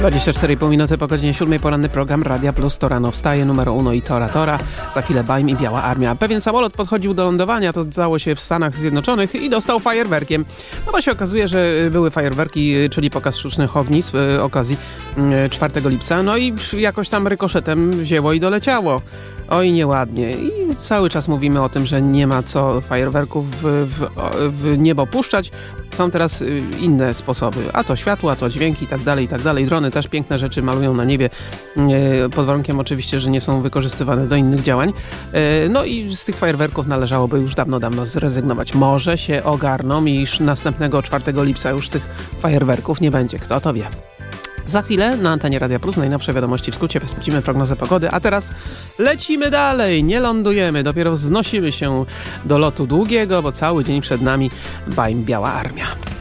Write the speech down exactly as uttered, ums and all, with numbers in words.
dwadzieścia cztery i pół minuty po godzinie siódmej, poranny program Radia Plus to rano wstaje, numer uno i Tora Tora. Za chwilę Bajm i Biała Armia. Pewien samolot podchodził do lądowania, to stało się w Stanach Zjednoczonych i dostał fajerwerkiem. No bo się okazuje, że były fajerwerki, czyli pokaz sztucznych ognisk z okazji czwartego lipca. No i jakoś tam rykoszetem wzięło i doleciało. Oj, nieładnie. I cały czas mówimy o tym, że nie ma co fajerwerków w, w, w niebo puszczać. Są teraz inne sposoby. A to światło, a to dźwięki i tak dalej, i tak dalej. Drony też piękne rzeczy malują na niebie. Pod warunkiem oczywiście, że nie są wykorzystywane do innych działań. No i z tych fajerwerków należałoby już dawno, dawno zrezygnować. Może się ogarną i już następnego czwartego lipca już tych fajerwerków nie będzie. Kto to wie? Za chwilę na antenie Radia Plus najnowsze wiadomości w skrócie, sprawdzimy prognozę pogody, a teraz lecimy dalej, nie lądujemy, dopiero wznosimy się do lotu długiego, bo cały dzień przed nami Bajm Biała Armia.